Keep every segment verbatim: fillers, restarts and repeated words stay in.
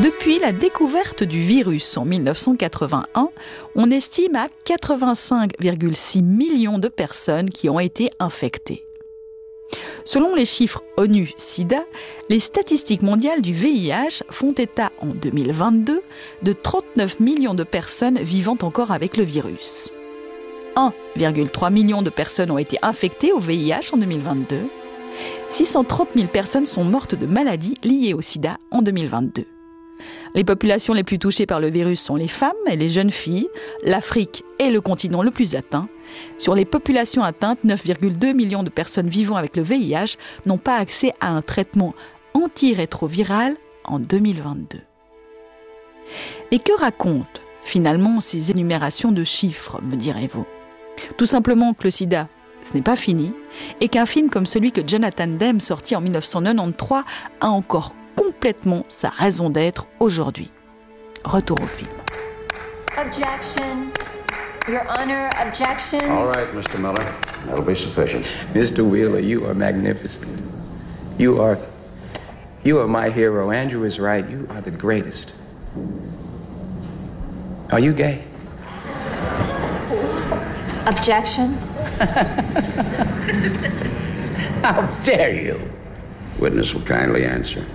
Depuis la découverte du virus en mille neuf cent quatre-vingt-un, on estime à quatre-vingt-cinq virgule six millions de personnes qui ont été infectées. Selon les chiffres ONU-SIDA, les statistiques mondiales du V I H font état en deux mille vingt-deux de trente-neuf millions de personnes vivant encore avec le virus. un virgule trois million de personnes ont été infectées au V I H en deux mille vingt-deux. six cent trente mille personnes sont mortes de maladies liées au sida en deux mille vingt-deux. Les populations les plus touchées par le virus sont les femmes et les jeunes filles. L'Afrique est le continent le plus atteint. Sur les populations atteintes, neuf virgule deux millions de personnes vivant avec le V I H n'ont pas accès à un traitement antirétroviral en deux mille vingt-deux. Et que racontent finalement ces énumérations de chiffres, me direz-vous ? Tout simplement que le sida, ce n'est pas fini, et qu'un film comme celui que Jonathan Demme sorti en mille neuf cent quatre-vingt-treize a encore complètement sa raison d'être aujourd'hui. Retour au film. Objection. Your Honor, objection. All right, Mister Miller. That'll be sufficient. Mister Wheeler, you are magnificent. You are, you are my hero. Andrew is right. You are the greatest. Are you gay? Objection. How dare you? Witness will kindly answer.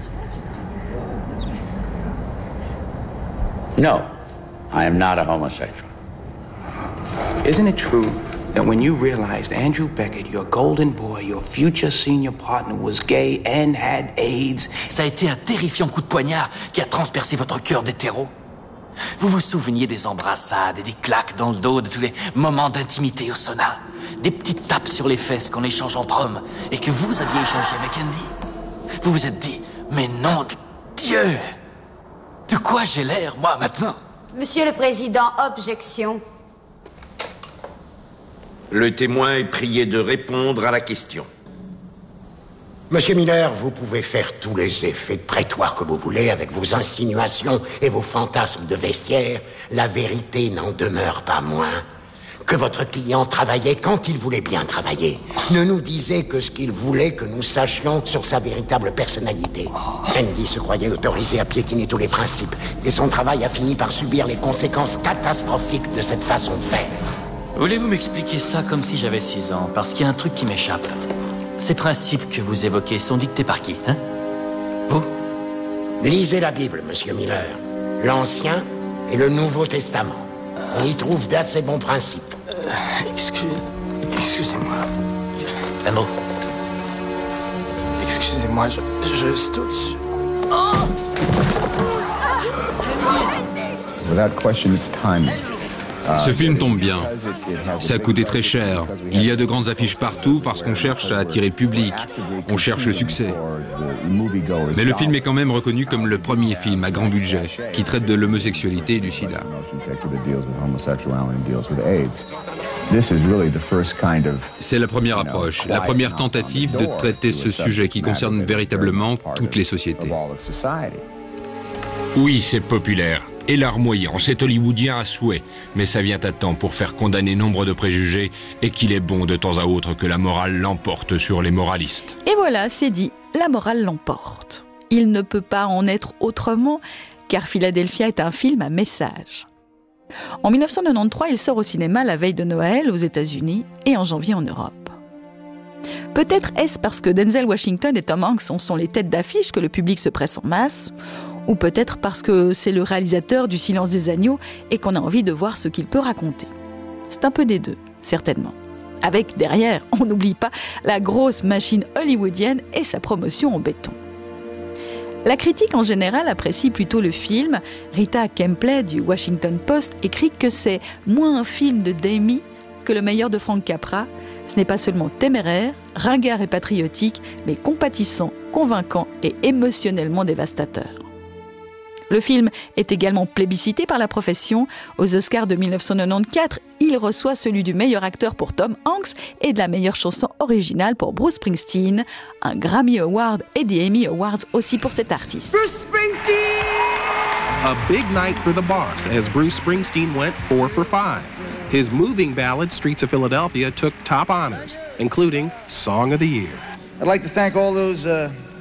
No. I am not a homosexual. Isn't it true that when you realized Andrew Beckett, your golden boy, your future senior partner, was gay and had AIDS? Ça a été un terrifiant coup de poignard qui a transpercé votre cœur d'hétéro. Vous vous souveniez des embrassades et des claques dans le dos, de tous les moments d'intimité au sauna, des petites tapes sur les fesses qu'on échange entre hommes et que vous aviez échangé avec Andy? Vous vous êtes dit, mais nom de Dieu! De quoi j'ai l'air, moi, maintenant? Monsieur le Président, objection. Le témoin est prié de répondre à la question. Monsieur Miller, vous pouvez faire tous les effets de prétoire que vous voulez avec vos insinuations et vos fantasmes de vestiaire. La vérité n'en demeure pas moins que votre client travaillait quand il voulait bien travailler. Ne nous disait que ce qu'il voulait que nous sachions sur sa véritable personnalité. Andy se croyait autorisé à piétiner tous les principes et son travail a fini par subir les conséquences catastrophiques de cette façon de faire. Voulez-vous m'expliquer ça comme si j'avais six ans? Parce qu'il y a un truc qui m'échappe. Ces principes que vous évoquez sont dictés par qui, hein? Vous? Lisez la Bible, Monsieur Miller. L'Ancien et le Nouveau Testament. On y trouve d'assez bons principes. Euh, excuse... Excusez-moi. Andrew. Excusez-moi, je... Je saute dessus. Oh! Without question, it's timing. Ce film tombe bien. Ça a coûté très cher. Il y a de grandes affiches partout parce qu'on cherche à attirer le public. On cherche le succès. Mais le film est quand même reconnu comme le premier film à grand budget qui traite de l'homosexualité et du sida. C'est la première approche, la première tentative de traiter ce sujet qui concerne véritablement toutes les sociétés. Oui, c'est populaire. Et larmoyant, c'est hollywoodien à souhait, mais ça vient à temps pour faire condamner nombre de préjugés et qu'il est bon de temps à autre que la morale l'emporte sur les moralistes. Et voilà, c'est dit, la morale l'emporte. Il ne peut pas en être autrement, car Philadelphia est un film à message. En mille neuf cent quatre-vingt-treize, il sort au cinéma la veille de Noël aux États-Unis et en janvier en Europe. Peut-être est-ce parce que Denzel Washington et Tom Hanks en sont les têtes d'affiche que le public se presse en masse, ou peut-être parce que c'est le réalisateur du Silence des agneaux et qu'on a envie de voir ce qu'il peut raconter. C'est un peu des deux, certainement. Avec derrière, on n'oublie pas la grosse machine hollywoodienne et sa promotion en béton. La critique en général apprécie plutôt le film. Rita Kempley du Washington Post écrit que c'est moins un film de Demme que le meilleur de Frank Capra. Ce n'est pas seulement téméraire, ringard et patriotique, mais compatissant, convaincant et émotionnellement dévastateur. Le film est également plébiscité par la profession. Aux Oscars de mille neuf cent quatre-vingt-quatorze, il reçoit celui du meilleur acteur pour Tom Hanks et de la meilleure chanson originale pour Bruce Springsteen, un Grammy Award et des Emmy Awards aussi pour cet artiste. Bruce Springsteen! A big night for the boss as Bruce Springsteen went four for five. His moving ballad, Streets of Philadelphia, took top honors, including Song of the Year. I'd like to thank all those uh,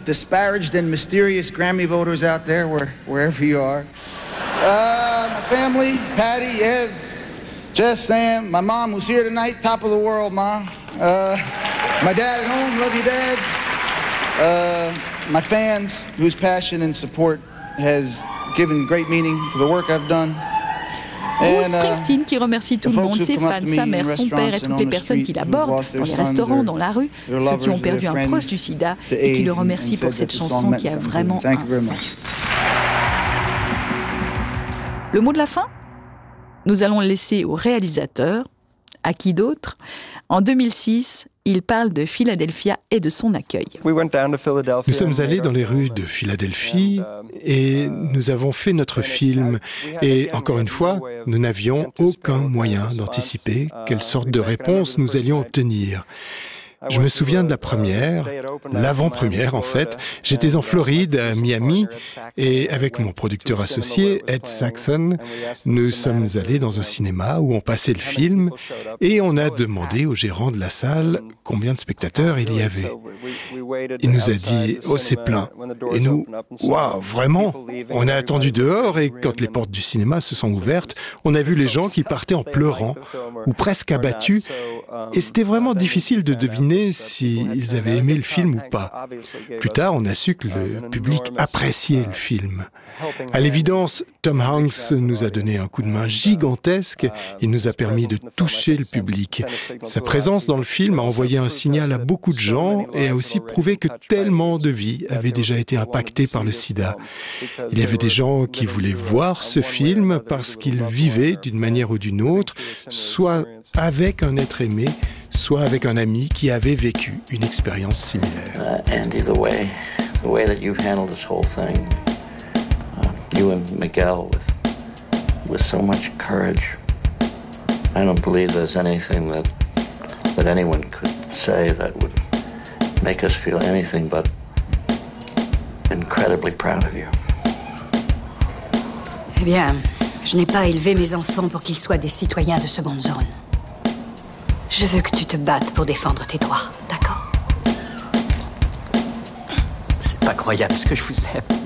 disparaged and mysterious Grammy voters out there, where, wherever you are. Uh, my family, Patty, Ed, Jess, Sam, my mom who's here tonight, top of the world, Ma. Uh, my dad at home, love you, Dad. Uh, my fans, whose passion and support has given great meaning to the work I've done. Bruce Springsteen qui remercie tout le monde, ses fans, sa mère, son père et toutes les personnes qui l'abordent dans les restaurants, dans la rue, ceux qui ont perdu un proche du sida et qui le remercient pour cette chanson qui a vraiment un sens. Le mot de la fin ? Nous allons le laisser au réalisateur. À qui d'autre ? En deux mille six, il parle de Philadelphia et de son accueil. Nous sommes allés dans les rues de Philadelphie et nous avons fait notre film. Et encore une fois, nous n'avions aucun moyen d'anticiper quelle sorte de réponse nous allions obtenir. Je me souviens de la première, l'avant-première en fait. J'étais en Floride, à Miami, et avec mon producteur associé, Ed Saxon, nous sommes allés dans un cinéma où on passait le film et on a demandé au gérant de la salle combien de spectateurs il y avait. Il nous a dit « Oh, c'est plein ». Et nous, « Waouh, vraiment ?» On a attendu dehors et quand les portes du cinéma se sont ouvertes, on a vu les gens qui partaient en pleurant ou presque abattus et c'était vraiment difficile de deviner s'ils avaient aimé le film ou pas. Plus tard, on a su que le public appréciait le film. À l'évidence, Tom Hanks nous a donné un coup de main gigantesque. Il nous a permis de toucher le public. Sa présence dans le film a envoyé un signal à beaucoup de gens et a aussi prouvé que tellement de vies avaient déjà été impactées par le sida. Il y avait des gens qui voulaient voir ce film parce qu'ils vivaient d'une manière ou d'une autre, soit avec un être aimé, soit avec un ami qui avait vécu une expérience similaire. Uh, Andy, the way, the way that you've handled this whole thing, uh, you and Miguel with, with so much courage, I don't believe there's anything that, that anyone could say that would make us feel anything but incredibly proud of you. Eh bien, je n'ai pas élevé mes enfants pour qu'ils soient des citoyens de seconde zone. Je veux que tu te battes pour défendre tes droits, d'accord ? C'est pas croyable ce que je vous aime.